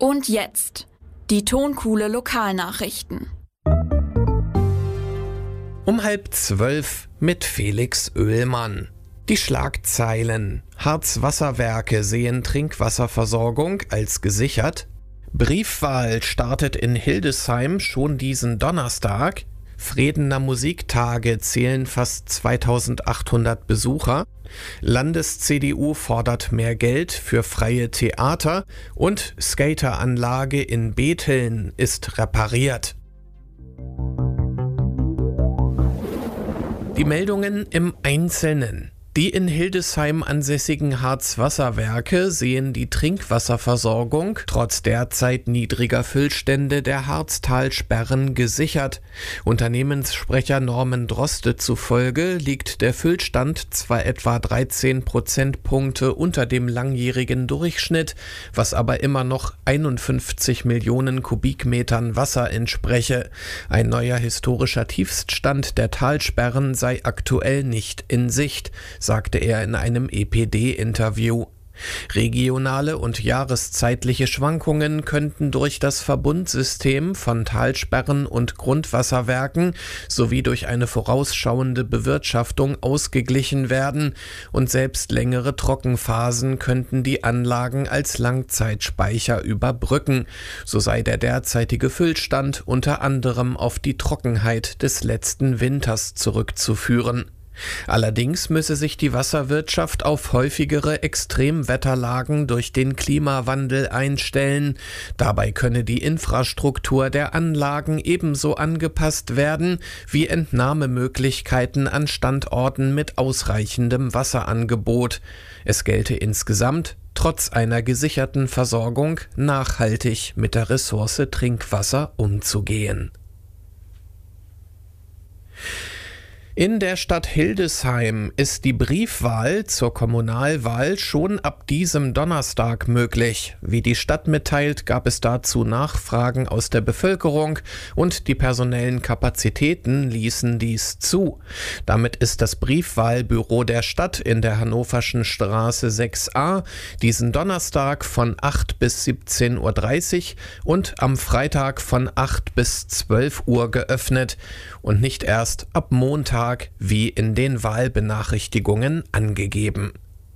Und jetzt die Tonkuhle Lokalnachrichten. Um 11:30 mit Felix Oehlmann. Die Schlagzeilen: Harz-Wasserwerke sehen Trinkwasserversorgung als gesichert. Briefwahl startet in Hildesheim schon diesen Donnerstag. Fredener Musiktage zählen fast 2800 Besucher. Landes-CDU fordert mehr Geld für freie Theater und Skateranlage in Bethlen ist repariert. Die Meldungen im Einzelnen. Die in Hildesheim ansässigen Harz-Wasserwerke sehen die Trinkwasserversorgung trotz derzeit niedriger Füllstände der Harztalsperren gesichert. Unternehmenssprecher Norman Droste zufolge liegt der Füllstand zwar etwa 13 Prozentpunkte unter dem langjährigen Durchschnitt, was aber immer noch 51 Millionen Kubikmetern Wasser entspreche. Ein neuer historischer Tiefststand der Talsperren sei aktuell nicht in Sicht, sagte er in einem EPD-Interview. Regionale und jahreszeitliche Schwankungen könnten durch das Verbundsystem von Talsperren und Grundwasserwerken sowie durch eine vorausschauende Bewirtschaftung ausgeglichen werden, und selbst längere Trockenphasen könnten die Anlagen als Langzeitspeicher überbrücken. So sei der derzeitige Füllstand unter anderem auf die Trockenheit des letzten Winters zurückzuführen. Allerdings müsse sich die Wasserwirtschaft auf häufigere Extremwetterlagen durch den Klimawandel einstellen. Dabei könne die Infrastruktur der Anlagen ebenso angepasst werden wie Entnahmemöglichkeiten an Standorten mit ausreichendem Wasserangebot. Es gelte insgesamt, trotz einer gesicherten Versorgung, nachhaltig mit der Ressource Trinkwasser umzugehen. In der Stadt Hildesheim ist die Briefwahl zur Kommunalwahl schon ab diesem Donnerstag möglich. Wie die Stadt mitteilt, gab es dazu Nachfragen aus der Bevölkerung und die personellen Kapazitäten ließen dies zu. Damit ist das Briefwahlbüro der Stadt in der Hannoverschen Straße 6a diesen Donnerstag von 8 bis 17:30 Uhr und am Freitag von 8 bis 12 Uhr geöffnet und nicht erst ab Montag wie in den Wahlbenachrichtigungen angegeben.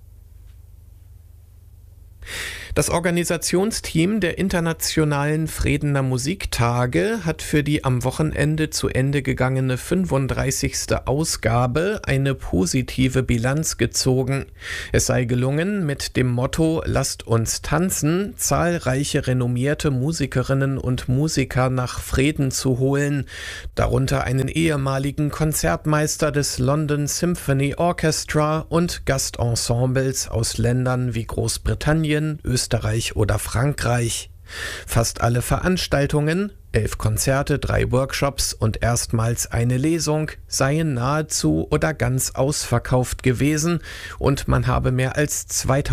Das Organisationsteam der Internationalen Fredener Musiktage hat für die am Wochenende zu Ende gegangene 35. Ausgabe eine positive Bilanz gezogen. Es sei gelungen, mit dem Motto „Lasst uns tanzen" zahlreiche renommierte Musikerinnen und Musiker nach Freden zu holen, darunter einen ehemaligen Konzertmeister des London Symphony Orchestra und Gastensembles aus Ländern wie Großbritannien, Österreich oder Frankreich. Fast alle Veranstaltungen, 11 Konzerte, 3 Workshops und erstmals eine Lesung, seien nahezu oder ganz ausverkauft gewesen und man habe mehr als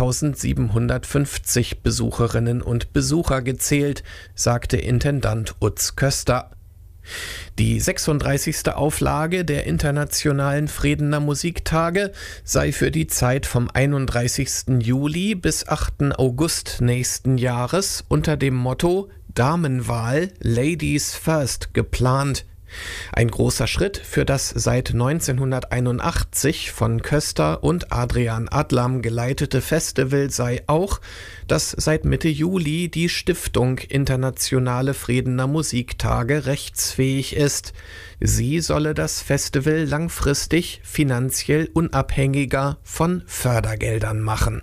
2750 Besucherinnen und Besucher gezählt, sagte Intendant Utz Köster. Die 36. Auflage der Internationalen Fredener Musiktage sei für die Zeit vom 31. Juli bis 8. August nächsten Jahres unter dem Motto Damenwahl Ladies First geplant. Ein großer Schritt für das seit 1981 von Köster und Adrian Adlam geleitete Festival sei auch, dass seit Mitte Juli die Stiftung Internationale Fredener Musiktage rechtsfähig ist. Sie solle das Festival langfristig finanziell unabhängiger von Fördergeldern machen.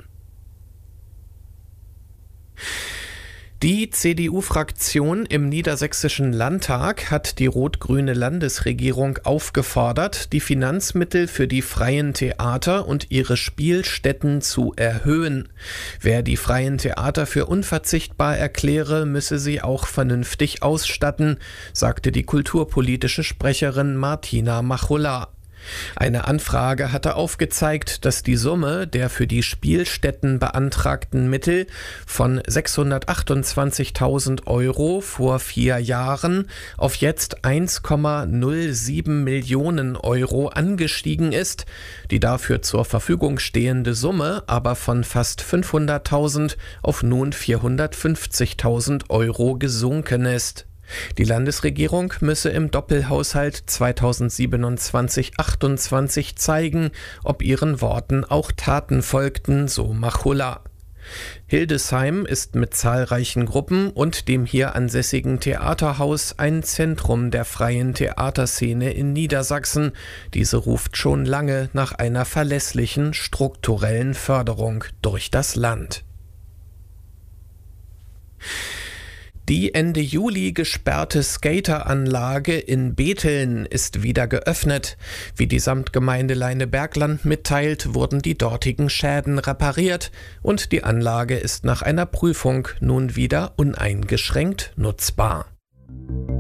Die CDU-Fraktion im Niedersächsischen Landtag hat die rot-grüne Landesregierung aufgefordert, die Finanzmittel für die freien Theater und ihre Spielstätten zu erhöhen. Wer die freien Theater für unverzichtbar erkläre, müsse sie auch vernünftig ausstatten, sagte die kulturpolitische Sprecherin Martina Machulla. Eine Anfrage hatte aufgezeigt, dass die Summe der für die Spielstätten beantragten Mittel von 628.000 € vor 4 Jahren auf jetzt 1,07 Millionen € angestiegen ist, die dafür zur Verfügung stehende Summe aber von fast 500.000 auf nun 450.000 € gesunken ist. Die Landesregierung müsse im Doppelhaushalt 2027/28 zeigen, ob ihren Worten auch Taten folgten, so Machulla. Hildesheim ist mit zahlreichen Gruppen und dem hier ansässigen Theaterhaus ein Zentrum der freien Theaterszene in Niedersachsen. Diese ruft schon lange nach einer verlässlichen strukturellen Förderung durch das Land. Die Ende Juli gesperrte Skateranlage in Bethlen ist wieder geöffnet. Wie die Samtgemeinde Leinebergland mitteilt, wurden die dortigen Schäden repariert und die Anlage ist nach einer Prüfung nun wieder uneingeschränkt nutzbar.